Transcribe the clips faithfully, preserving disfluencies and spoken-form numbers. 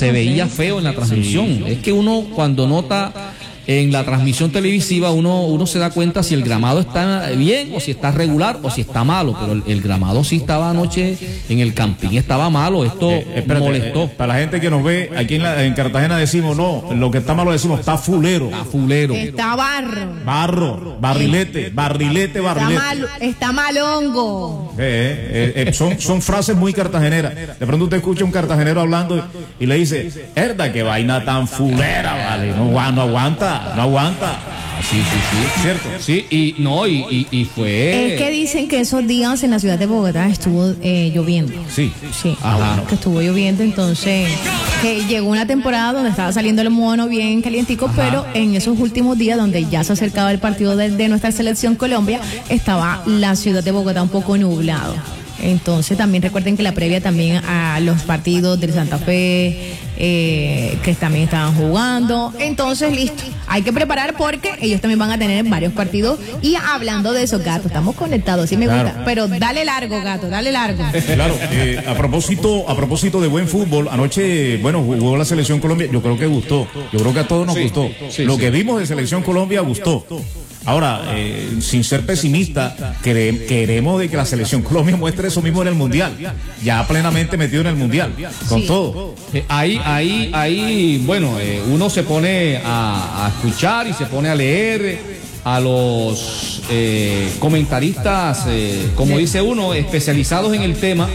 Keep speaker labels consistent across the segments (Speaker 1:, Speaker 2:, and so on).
Speaker 1: se veía feo en la transmisión. Sí. Es que uno cuando nota en la transmisión televisiva uno, uno se da cuenta si el gramado está bien o si está regular o si está malo, pero el, el gramado sí estaba anoche en el campín, estaba malo, esto eh, espérate, molestó.
Speaker 2: Eh, para la gente que nos ve, aquí en, la, en Cartagena decimos, no, lo que está malo decimos, está fulero.
Speaker 1: Está fulero.
Speaker 3: Está barro.
Speaker 2: Barro, barrilete, barrilete, barrilete.
Speaker 3: Está, mal, está malongo.
Speaker 2: Eh, eh, eh, son, son frases muy cartageneras. De pronto usted escucha un cartagenero hablando y, y le dice, herda, qué vaina tan fulera, vale, no, no aguanta. No aguanta.
Speaker 1: Sí, sí, sí. ¿Cierto? Sí, y no, y, y, y fue.
Speaker 3: Es que dicen que esos días en la ciudad de Bogotá estuvo eh, lloviendo.
Speaker 2: Sí.
Speaker 3: Sí. Ajá. Que estuvo lloviendo, entonces. Que llegó una temporada donde estaba saliendo el mono bien calientico, ajá, pero en esos últimos días, donde ya se acercaba el partido de, de nuestra selección Colombia, estaba la ciudad de Bogotá un poco nublado. Entonces también recuerden que la previa también a los partidos del Santa Fe, eh, que también estaban jugando. Entonces, listo, hay que preparar porque ellos también van a tener varios partidos. Y hablando de eso, Gato, estamos conectados, sí me gusta, claro, pero dale largo, Gato, dale largo.
Speaker 2: Claro, eh, a propósito, a propósito de buen fútbol, anoche, bueno, jugó la Selección Colombia, yo creo que gustó, yo creo que a todos nos sí, gustó. Sí, Lo sí. que vimos de Selección Colombia gustó. Ahora, eh, sin ser pesimista, quere, queremos de que la Selección Colombia muestre eso mismo en el Mundial, ya plenamente metido en el Mundial, con sí. todo.
Speaker 1: Eh, ahí, ahí, ahí, bueno, eh, uno se pone a, a escuchar y se pone a leer a los eh, comentaristas, eh, como dice uno, especializados en el tema.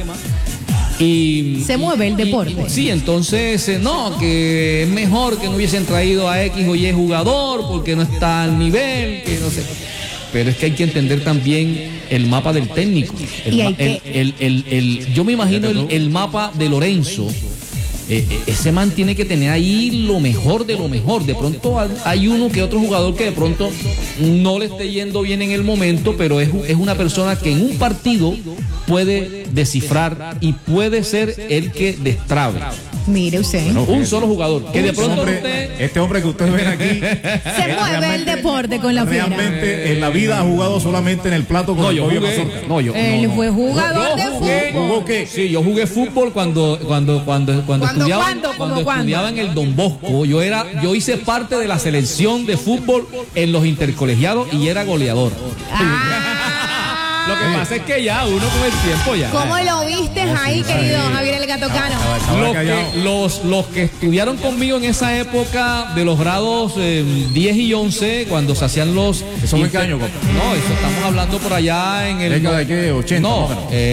Speaker 1: Y
Speaker 3: se mueve el deporte.
Speaker 1: Y, y, sí, entonces, eh, no, que es mejor que no hubiesen traído a X o Y jugador porque no está al nivel, que no sé. Pero es que hay que entender también el mapa del técnico. El,
Speaker 3: y
Speaker 1: el,
Speaker 3: que...
Speaker 1: el, el, el, yo me imagino el, el mapa de Lorenzo. Eh, ese man tiene que tener ahí lo mejor de lo mejor. De pronto hay uno que otro jugador que de pronto no le esté yendo bien en el momento, pero es, es una persona que en un partido puede descifrar y puede ser el que destrabe.
Speaker 3: Mire usted.
Speaker 1: Bueno, un solo jugador. Que de pronto
Speaker 2: hombre,
Speaker 1: usted...
Speaker 2: Este hombre que ustedes ven aquí...
Speaker 3: Se mueve el deporte con la fiera.
Speaker 2: Realmente en la vida ha jugado solamente en el plato con
Speaker 1: no,
Speaker 2: el
Speaker 1: yo
Speaker 2: pollo
Speaker 1: jugué,
Speaker 2: mazorca.
Speaker 1: no, yo,
Speaker 3: Él
Speaker 1: no, no.
Speaker 3: fue jugador
Speaker 1: yo
Speaker 3: de
Speaker 1: jugué,
Speaker 3: fútbol.
Speaker 2: ¿Jugó qué?
Speaker 1: Sí, yo jugué fútbol cuando cuando cuando cuando estudiaba
Speaker 3: ¿cuándo?
Speaker 1: cuando
Speaker 3: ¿Cómo
Speaker 1: estudiaba
Speaker 3: cuándo?
Speaker 1: en el Don Bosco. Yo era yo hice parte de la selección de fútbol en los intercolegiados y era goleador.
Speaker 3: Ah.
Speaker 1: Lo que pasa es que ya uno con el tiempo ya.
Speaker 3: ¿Cómo lo viste ahí, querido Javier El Gato Cano?
Speaker 1: Los que, los, los que estudiaron conmigo en esa época de los grados eh, diez y once, cuando se hacían los...
Speaker 2: ¿Eso fue qué año, compa?
Speaker 1: No, eso estamos hablando por allá en el...
Speaker 2: ¿Década de qué? ¿ochenta?
Speaker 1: No,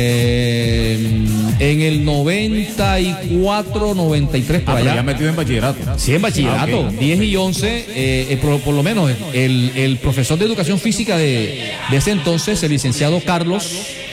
Speaker 1: eh, en el noventa y cuatro, noventa y tres por
Speaker 2: ah,
Speaker 1: allá.
Speaker 2: ya metido en bachillerato.
Speaker 1: Sí, en bachillerato. Ah, okay. diez y once, eh, eh, por, por lo menos el, el profesor de educación física de, de ese entonces, el licenciado Carlos,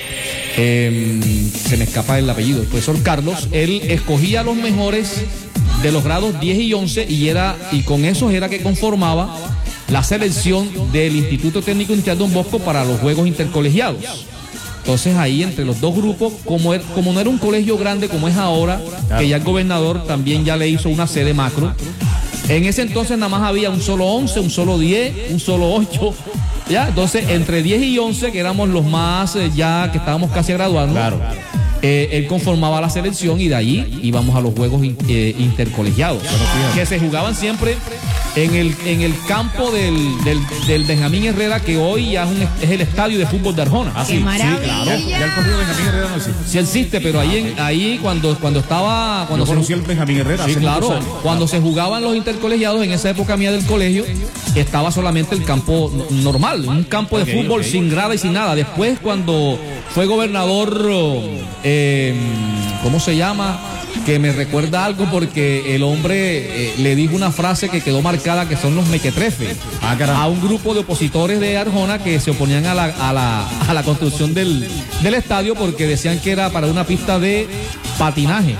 Speaker 1: eh, se me escapa el apellido, el profesor Carlos, él escogía a los mejores de los grados diez y once y, era, y con esos era que conformaba la selección del Instituto Técnico Industrial Don Bosco para los Juegos Intercolegiados. Entonces ahí entre los dos grupos, como, er, como no era un colegio grande como es ahora, claro, que ya el gobernador también ya le hizo una sede macro, en ese entonces nada más había un solo once, un solo diez, un solo ocho, ya, entonces entre diez y once, que éramos los más, eh, ya que estábamos casi graduando,
Speaker 2: claro,
Speaker 1: eh, él conformaba la selección y de ahí íbamos a los juegos in, eh, intercolegiados, que se jugaban siempre en el, en el campo del, del, del Benjamín Herrera, que hoy ya es, un, es el estadio de fútbol de Arjona.
Speaker 3: Ah, sí, sí, claro.
Speaker 2: Ya, ya el colegio Benjamín Herrera no existe.
Speaker 1: Sí existe, pero ahí, en, ahí cuando, cuando estaba... Cuando
Speaker 2: Yo conocí el Benjamín Herrera.
Speaker 1: Sí, claro. Cuando se jugaban los intercolegiados, en esa época mía del colegio, estaba solamente el campo normal, un campo de okay, fútbol okay. sin grada y sin nada. Después, cuando fue gobernador, eh, ¿cómo se llama? Que me recuerda algo porque el hombre eh, le dijo una frase que quedó marcada, que son los mequetrefes, ah, a un grupo de opositores de Arjona que se oponían a la, a la, a la construcción del, del estadio porque decían que era para una pista de patinaje.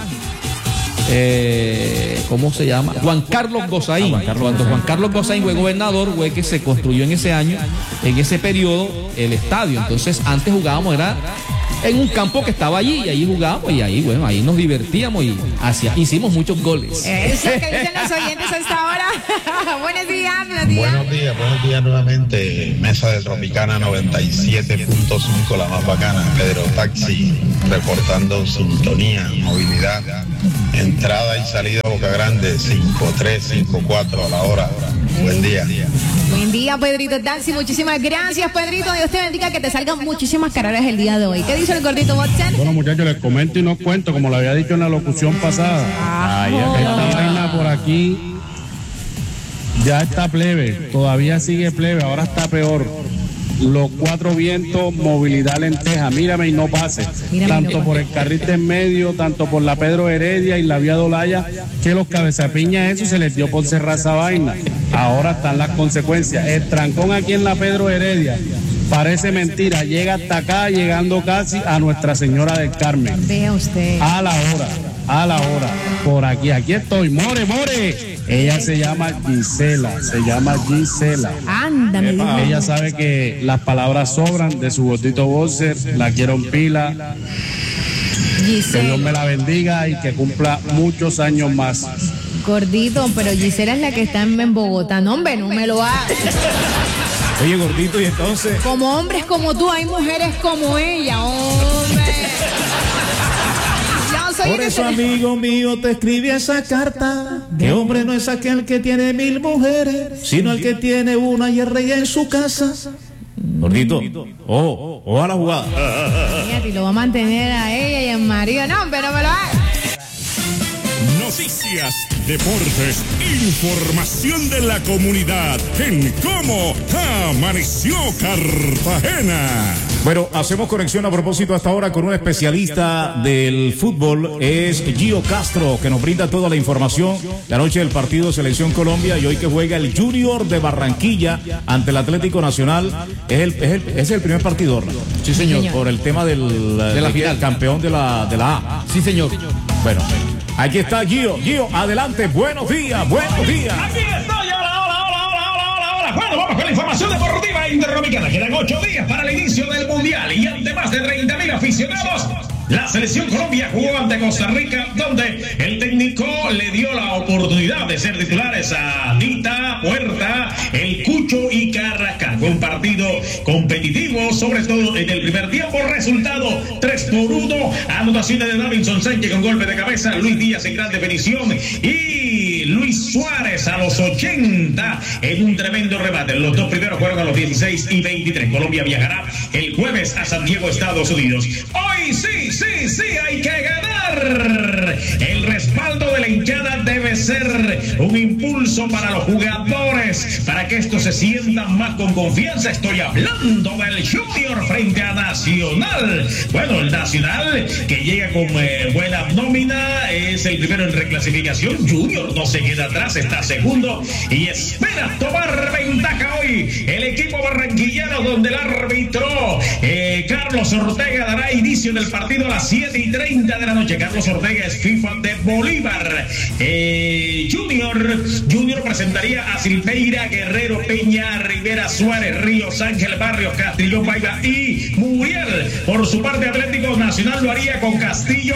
Speaker 1: Eh, ¿Cómo se llama? Juan Carlos Gozaín. Ah, Juan Carlos Cuando Juan Carlos Gozaín fue gobernador, fue que se construyó en ese año, en ese periodo, el estadio. Entonces, antes jugábamos, era en un campo que estaba allí y ahí jugábamos y ahí, bueno, ahí nos divertíamos y hacia, hicimos muchos goles.
Speaker 3: Eso que dicen los oyentes a esta hora. Buenos días, buenos días.
Speaker 4: Buenos días, buenos días nuevamente. Mesa de Tropicana noventa y siete punto cinco, la más bacana. Pedro Taxi, reportando sintonía, movilidad, entrada y salida Boca Grande, cinco tres, cinco cuatro a la hora. Buen día.
Speaker 3: Buen día, Pedrito Taxi. Muchísimas gracias, Pedrito. Dios te bendiga, que te salgan muchísimas carreras el día de hoy. ¿Qué dice el gordito Watson?
Speaker 5: Bueno, muchachos, les comento y no cuento, como lo había dicho en la locución pasada.
Speaker 3: Ay,
Speaker 5: esta vaina por aquí ya está plebe, todavía sigue plebe, ahora está peor. Los cuatro vientos, movilidad lenteja, mírame y no pase. Mírame tanto no por pase. El carril de en medio, tanto por la Pedro Heredia y la vía Dolaya, que los cabezapiñas eso se les dio por cerrar esa vaina. Ahora están las consecuencias. El trancón aquí en la Pedro Heredia parece mentira, llega hasta acá, llegando casi a Nuestra Señora del Carmen.
Speaker 3: Vea usted.
Speaker 5: A la hora, a la hora. Por aquí, aquí estoy. More, more. Ella se llama Gisela, se llama Gisela.
Speaker 3: Ándame.
Speaker 5: Ella sabe que las palabras sobran de su gordito boxer, la quiero en pila. Gisela. Que Dios me la bendiga y que cumpla muchos años más.
Speaker 3: Gordito, pero Gisela es la que está en Bogotá. No, hombre, no me lo hagas.
Speaker 2: Oye, gordito, y entonces.
Speaker 3: Como hombres como tú, hay mujeres como ella, hombre.
Speaker 2: Por eso, amigo mío, te escribí esa carta. Que hombre no es aquel que tiene mil mujeres, sino el que tiene una y el rey en su casa. Gordito, oh, oh a la jugada.
Speaker 3: Fíjate, y lo va a mantener a ella y al marido. No, pero no me lo hagas.
Speaker 6: Noticias, deportes, información de la comunidad en Cómo Amaneció Cartagena.
Speaker 2: Bueno, hacemos conexión a propósito hasta ahora con un especialista del fútbol, es Gio Castro, que nos brinda toda la información la noche del partido de Selección Colombia y hoy que juega el Junior de Barranquilla ante el Atlético Nacional. Es el, es el, es el primer partido, ¿no?
Speaker 1: Sí, señor.
Speaker 2: Por el tema del
Speaker 1: de la final.
Speaker 2: Campeón de la, de la A.
Speaker 1: Sí, señor.
Speaker 2: Bueno, aquí está Gio. Gio, adelante. Buenos días, buenos días.
Speaker 7: Aquí estoy. Hola, hola, hola, hola, hola, hola. Bueno, vamos con la información deportiva interdominicana. Quedan ocho días para el inicio del Mundial y ante más de treinta mil aficionados, la Selección Colombia jugó ante Costa Rica, donde el técnico le dio la oportunidad de ser titulares a Dita, Puerta, El Cucho y Carrascal. Fue un partido competitivo, sobre todo en el primer tiempo. Resultado tres por uno. Anotaciones de Davinson Sánchez con golpe de cabeza, Luis Díaz en gran definición y Luis Suárez a los ochenta en un tremendo remate. Los dos primeros fueron a los dieciséis y veintitrés. Colombia viajará el jueves a San Diego, Estados Unidos. Hoy sí, sí, sí, hay que ganar. El respaldo de la hinchada debe ser un impulso para los jugadores, para que estos se sientan más con confianza. Estoy hablando del Junior frente a Nacional. Bueno, el Nacional, que llega con eh, buena nómina, es el primero en reclasificación. Junior no se queda atrás, está segundo y espera tomar ventaja hoy el equipo barranquillano, donde el árbitro eh, Carlos Ortega dará inicio del partido a las siete y treinta de la noche. Carlos Ortega es FIFA de Bolívar. Eh, Junior Junior presentaría a Silveira, Guerrero, Peña, Rivera, Suárez, Ríos, Ángel Barrios, Castillo, Paiva y Muriel. Por su parte, Atlético Nacional lo haría con Castillo,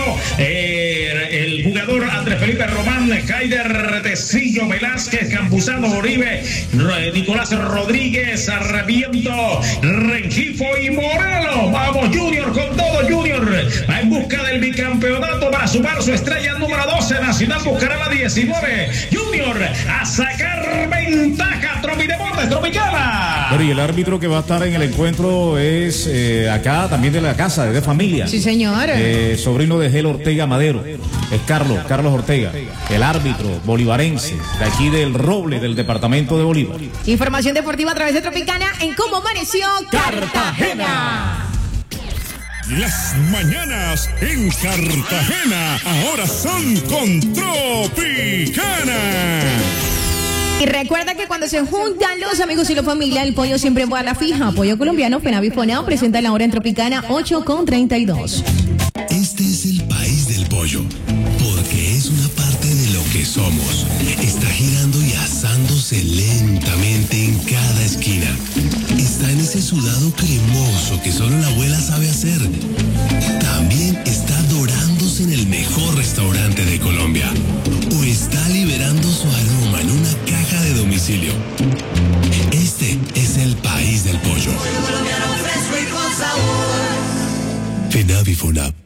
Speaker 7: eh, el jugador Andrés Felipe Román, Haider, Tecillo, Velázquez, Campuzano, Oribe, Nicolás Rodríguez, Arreviento, Rengifo y Morelo. Vamos, Junior, con todo. Junior va en busca del bicampeonato para sumar su estrella número doce. Nacional buscará la diecinueve. Junior a sacar ventaja. Tropideportes Tropicana.
Speaker 2: Pero y el árbitro que va a estar en el encuentro es eh, acá también de la casa, de familia.
Speaker 3: Sí, señor.
Speaker 2: Eh, sobrino de Gel Ortega Madero. Es Carlos, Carlos Ortega, el árbitro bolivarense de aquí del Roble, del departamento de Bolívar.
Speaker 3: Información deportiva a través de Tropicana en Cómo Amaneció Cartagena.
Speaker 6: Las mañanas en Cartagena ahora son con Tropicana.
Speaker 3: Y recuerda que cuando se juntan los amigos y la familia, el pollo siempre va a la fija. Pollo colombiano, Fenavifonado, presenta la hora en Tropicana ocho con treinta y dos.
Speaker 6: Este es el país del pollo. Por
Speaker 8: que es una parte de lo que somos, está girando y asándose lentamente en cada esquina. Está en ese sudado cremoso que solo la abuela sabe hacer. También está dorándose en el mejor restaurante de Colombia. O está liberando su aroma en una caja de domicilio. Este es el país del pollo. FENAVI FONAP.